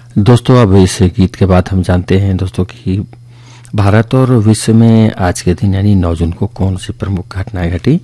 दोस्तों, अब इस गीत के बाद हम जानते हैं दोस्तों कि भारत और विश्व में आज के दिन यानी 9 जून को कौन सी प्रमुख घटनाएं घटी।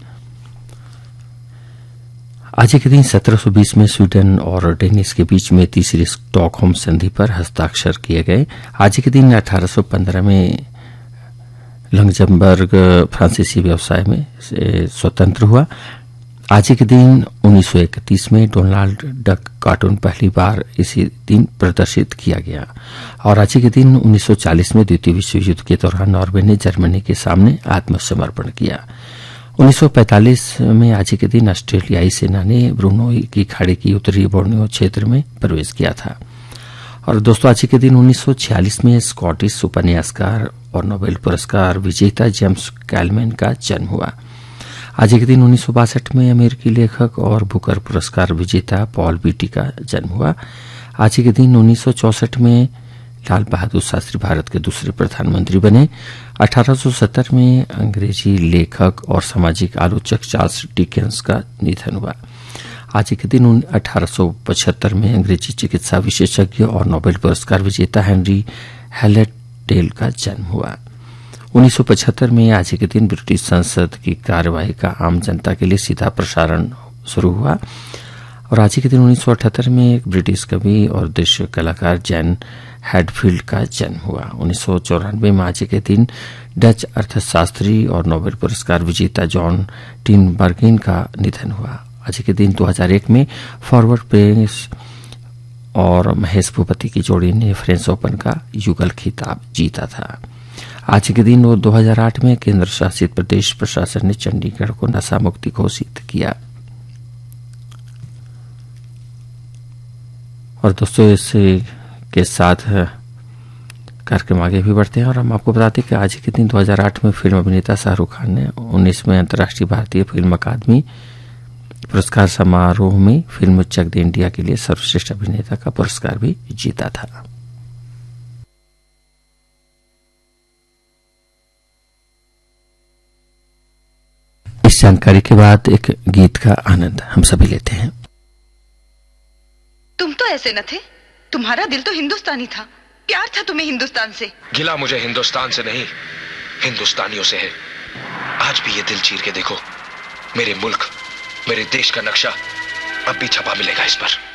आज के दिन 1720 में स्वीडन और डेनिश के बीच में तीसरी स्टॉकहोम संधि पर हस्ताक्षर किए गए। आज के दिन 1815 में लक्जमबर्ग फ्रांसीसी व्यवसाय में स्वतंत्र हुआ। आज के दिन 1931 में डोनाल्ड डक कार्टून पहली बार इसी दिन प्रदर्शित किया गया। और आज के दिन 1940 में द्वितीय विश्व युद्ध के दौरान नॉर्वे ने जर्मनी के सामने आत्मसमर्पण किया। 1945 में आज के दिन ऑस्ट्रेलियाई सेना ने ब्रूनोई की खाड़ी की उत्तरी बोर्नियो क्षेत्र में प्रवेश किया था। और दोस्तों, आज के दिन 1946 में स्कॉटिश उपन्यासकार और नोबेल पुरस्कार विजेता जेम्स कैलमैन का जन्म हुआ। आज के दिन 1962 में अमेरिकी लेखक और बुकर पुरस्कार विजेता पॉल बीटी का जन्म हुआ। आज के दिन 1964 में लाल बहादुर शास्त्री भारत के दूसरे प्रधानमंत्री बने। 1870 में अंग्रेजी लेखक और सामाजिक आलोचक चार्ल्स डिकेंस का निधन हुआ। आज के दिन 1875 में अंग्रेजी चिकित्सा विशेषज्ञ और नोबेल पुरस्कार विजेता हेनरी हैलेट टेल का जन्म हुआ। 1975 में आज के दिन ब्रिटिश संसद की कार्यवाही का आम जनता के लिए सीधा प्रसारण शुरू हुआ। और आज के दिन 1978 में एक ब्रिटिश कवि और दृश्य कलाकार जैन हैडफील्ड का जन्म हुआ। 1994 में आज के दिन डच अर्थशास्त्री और नोबेल पुरस्कार विजेता जॉन टिनबर्गिन का निधन हुआ। आज के दिन 2001 में फॉरवर्ड पेस और महेश भूपति की जोड़ी ने फ्रेंच ओपन का युगल खिताब जीता था। आज के दिन 2008 में केंद्र शासित प्रदेश प्रशासन ने चंडीगढ़ को नशा मुक्ति घोषित किया। और दोस्तों, इसके साथ कार्यक्रम आगे भी बढ़ते हैं और हम आपको बताते हैं कि आज के दिन 2008 में फिल्म अभिनेता शाहरुख खान ने 19वें अंतर्राष्ट्रीय भारतीय फिल्म अकादमी पुरस्कार समारोह में फिल्म चक दे इंडिया के लिए सर्वश्रेष्ठ अभिनेता का पुरस्कार भी जीता था। इस जानकारी के बाद एक गीत का आनंद हम सभी लेते हैं। तुम तो ऐसे न थे, तुम्हारा दिल तो हिंदुस्तानी था, प्यार था तुम्हें हिंदुस्तान से। गिला मुझे हिंदुस्तान से नहीं, हिंदुस्तानियों से है। आज भी ये दिल चीर के देखो, मेरे मुल्क, मेरे देश का नक्शा अब भी छपा मिलेगा इस पर।